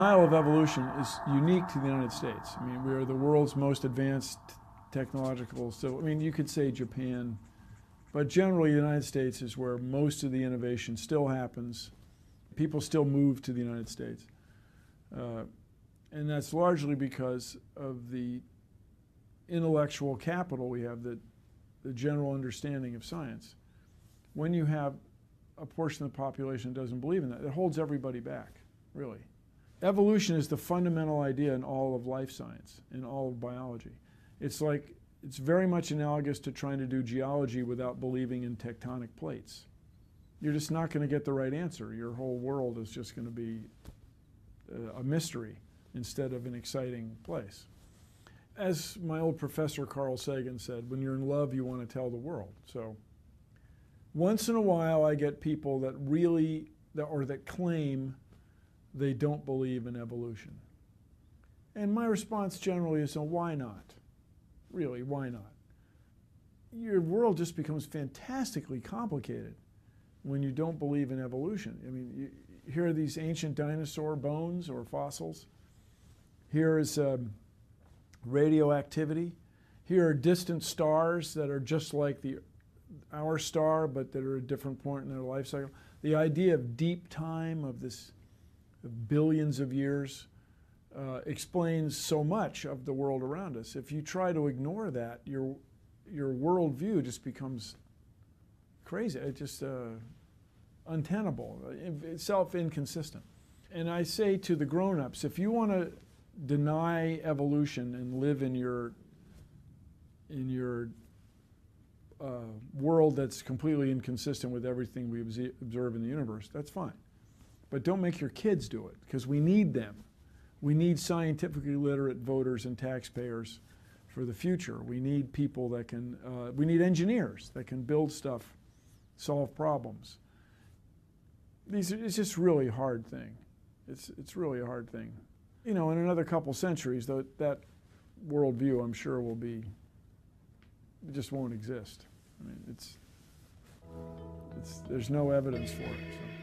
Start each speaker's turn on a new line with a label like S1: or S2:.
S1: Denial of evolution is unique to the United States. I mean, we are the world's most advanced technological, so I mean, you could say Japan, but generally the United States is where most of the innovation still happens. People still move to the United States. And that's largely because of the intellectual capital we have, the general understanding of science. When you have a portion of the population that doesn't believe in that, it holds everybody back, really. Evolution is the fundamental idea in all of life science, in all of biology. It's very much analogous to trying to do geology without believing in tectonic plates. You're just not going to get the right answer. Your whole world is just going to be a mystery instead of an exciting place. As my old professor Carl Sagan said, when you're in love, you want to tell the world. So once in a while, I get people that that claim they don't believe in evolution. And my response generally is, so why not? Really, why not? Your world just becomes fantastically complicated when you don't believe in evolution. I mean, here are these ancient dinosaur bones or fossils. Here is radioactivity. Here are distant stars that are just like our star, but that are at a different point in their life cycle. The idea of deep time, of billions of years, explains so much of the world around us. If you try to ignore that, your worldview just becomes crazy. It's just untenable, self-inconsistent. And I say to the grown-ups, if you want to deny evolution and live in your world that's completely inconsistent with everything we observe in the universe, that's fine. But don't make your kids do it, because we need them. We need scientifically literate voters and taxpayers for the future. We need people that can, we need engineers that can build stuff, solve problems. It's just really a hard thing. It's really a hard thing. You know, in another couple centuries, that worldview, I'm sure, it just won't exist. I mean, there's no evidence for it. So.